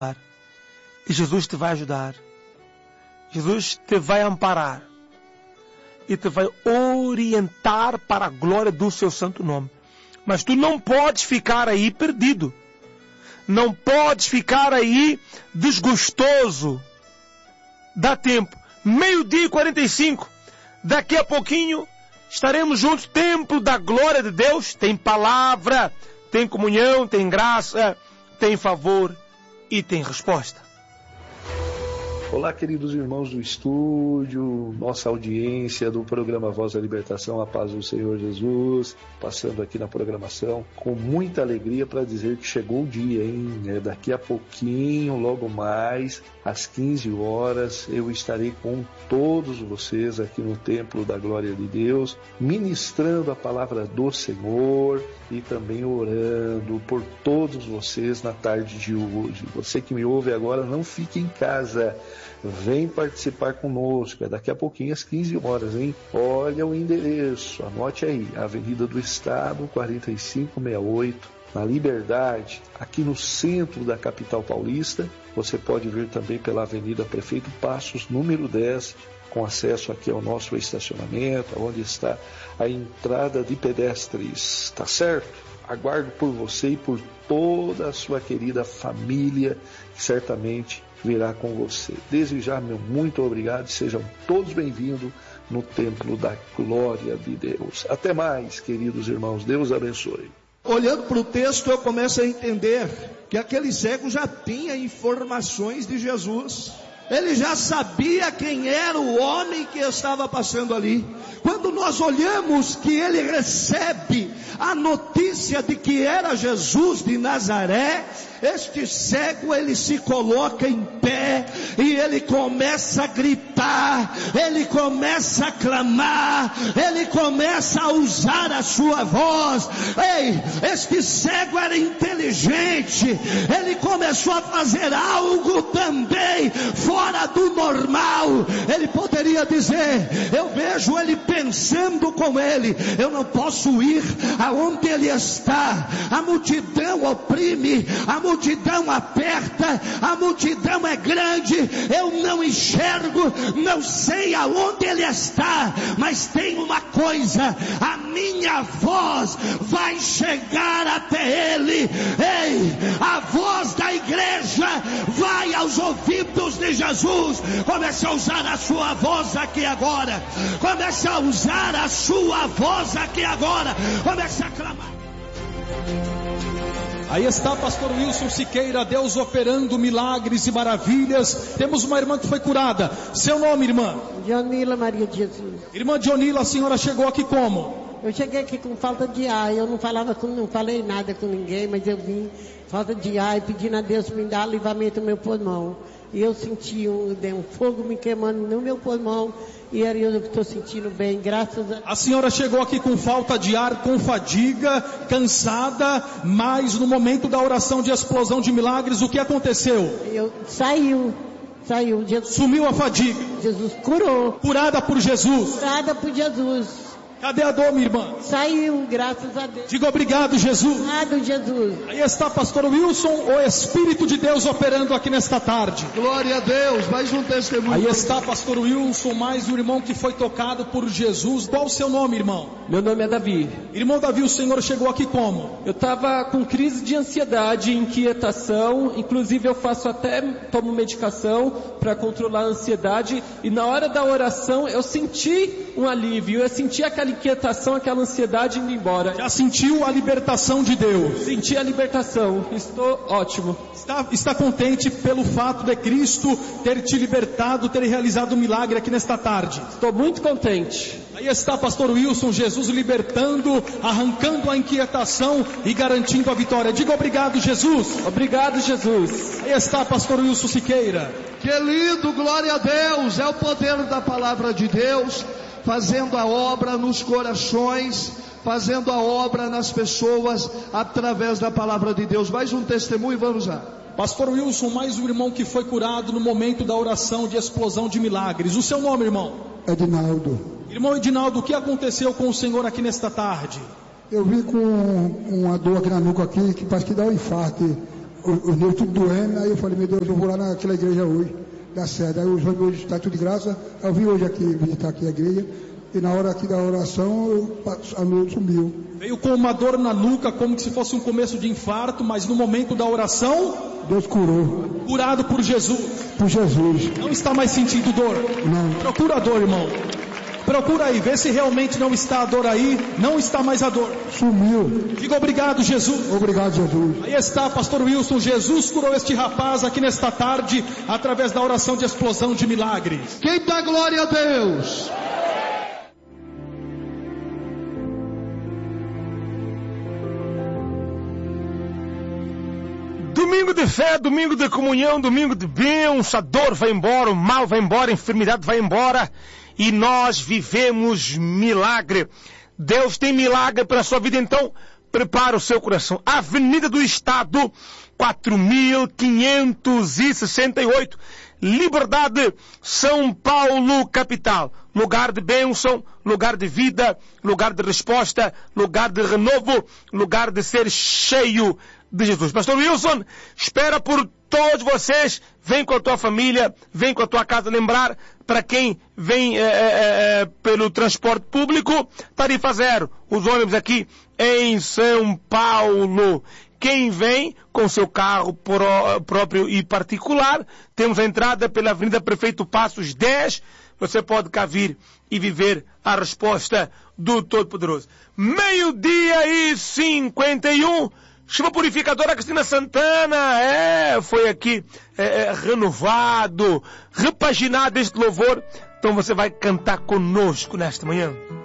E Jesus te vai ajudar. Jesus te vai amparar. E te vai orientar para a glória do seu santo nome. Mas tu não podes ficar aí perdido. Não podes ficar aí desgostoso. Dá tempo. 12:45. Daqui a pouquinho estaremos juntos. Templo da glória de Deus. Tem palavra, tem comunhão, tem graça, tem favor e tem resposta. Olá, queridos irmãos do estúdio, nossa audiência do programa Voz da Libertação, a paz do Senhor Jesus, passando aqui na programação com muita alegria para dizer que chegou o dia, hein? Daqui a pouquinho, logo mais, às 15 horas, eu estarei com todos vocês aqui no Templo da Glória de Deus, ministrando a palavra do Senhor e também orando por todos vocês na tarde de hoje. Você que me ouve agora, não fique em casa. Vem participar conosco, daqui a pouquinho às 15 horas, hein? Olha o endereço, anote aí, Avenida do Estado, 4568, na Liberdade, aqui no centro da capital paulista. Você pode vir também pela Avenida Prefeito Passos, número 10, com acesso aqui ao nosso estacionamento, onde está a entrada de pedestres, tá certo? Aguardo por você e por toda a sua querida família, que certamente virá com você. Desde já, meu muito obrigado e sejam todos bem-vindos no Templo da Glória de Deus. Até mais, queridos irmãos. Deus abençoe. Olhando para o texto, eu começo a entender que aquele cego já tinha informações de Jesus. Ele já sabia quem era o homem que estava passando ali. Quando nós olhamos que ele recebe a notícia de que era Jesus de Nazaré, este cego, ele se coloca em pé e ele começa a gritar, ele começa a clamar, ele começa a usar a sua voz. Ei, este cego era inteligente, ele começou a fazer algo também fora do normal. Ele poderia dizer, eu vejo ele pensando com ele, eu não posso ir aonde ele está, a multidão oprime, a multidão aperta, a multidão é grande, eu não enxergo, não sei aonde ele está, mas tem uma coisa, a minha voz vai chegar até ele. Ei, a voz da igreja vai aos ouvidos de Jesus. Comece a usar a sua voz aqui agora, comece a usar a sua voz aqui agora, comece a clamar. Aí está pastor Wilson Siqueira, Deus operando milagres e maravilhas. Temos uma irmã que foi curada. Seu nome, irmã? Dionila Maria de Jesus. Irmã Dionila, a senhora chegou aqui como? Eu cheguei aqui com falta de ar. Eu não falei nada com ninguém, mas eu vim falta de ar e pedindo a Deus me dar livramento no meu pulmão. E eu senti um fogo me queimando no meu pulmão. E aí eu estou sentindo bem, graças a... A senhora chegou aqui com falta de ar, com fadiga, cansada, mas no momento da oração de explosão de milagres, o que aconteceu? Saiu. Jesus, sumiu a fadiga. Jesus curou. Curada por Jesus. Curada por Jesus. Cadê a dor, minha irmã? Saiu, graças a Deus. Diga obrigado, Jesus. Obrigado, Jesus. Aí está pastor Wilson, o Espírito de Deus operando aqui nesta tarde. Glória a Deus, mais um testemunho. Aí está pastor Wilson, mais um irmão que foi tocado por Jesus. Qual o seu nome, irmão? Meu nome é Davi. Irmão Davi, o senhor chegou aqui como? Eu estava com crise de ansiedade, inquietação, inclusive eu tomo medicação para controlar a ansiedade, e na hora da oração eu senti um alívio, eu senti aquela inquietação, aquela ansiedade indo embora. Já sentiu a libertação de Deus? Senti a libertação, estou ótimo. Está contente pelo fato de Cristo ter te libertado, ter realizado um milagre aqui nesta tarde? Estou muito contente. Aí está pastor Wilson, Jesus libertando, arrancando a inquietação e garantindo a vitória. Diga obrigado, Jesus. Obrigado, Jesus. Aí está pastor Wilson Siqueira. Que lindo, glória a Deus, é o poder da palavra de Deus fazendo a obra nos corações, fazendo a obra nas pessoas através da palavra de Deus. Mais um testemunho, vamos lá. Pastor Wilson, mais um irmão que foi curado no momento da oração de explosão de milagres. O seu nome, irmão? Edinaldo. Irmão Edinaldo, o que aconteceu com o senhor aqui nesta tarde? Eu vim com uma dor aqui na nuca aqui, que parece que dá um infarto. os meus tudo doendo, aí eu falei, meu Deus, eu vou lá naquela igreja hoje, da sede. Aí os hoje está tudo de graça, eu vim hoje aqui visitar aqui a igreja, e na hora aqui da oração, a noite sumiu. Veio com uma dor na nuca, como se fosse um começo de infarto, mas no momento da oração, Deus curou. Curado por Jesus. Por Jesus. Não está mais sentindo dor? Não. Procura a dor, irmão. Procura aí, vê se realmente não está a dor aí, não está mais a dor. Sumiu. Diga obrigado, Jesus. Obrigado, Jesus. Aí está, pastor Wilson, Jesus curou este rapaz aqui nesta tarde, através da oração de explosão de milagres. Quem dá glória a Deus? Domingo de fé, domingo de comunhão, domingo de bênção, a dor vai embora, o mal vai embora, a enfermidade vai embora e nós vivemos milagre. Deus tem milagre para a sua vida, então prepara o seu coração. Avenida do Estado, 4568, Liberdade, São Paulo, capital. Lugar de bênção, lugar de vida, lugar de resposta, lugar de renovo, lugar de ser cheio de Jesus. Pastor Wilson, espera por todos vocês, vem com a tua família, vem com a tua casa. Lembrar, para quem vem pelo transporte público, tarifa zero, os ônibus aqui em São Paulo. Quem vem com seu carro próprio e particular, temos a entrada pela Avenida Prefeito Passos 10, você pode cá vir e viver a resposta do Todo-Poderoso. 12:51, chuva purificadora Cristina Santana, foi aqui renovado, repaginado este louvor, então você vai cantar conosco nesta manhã.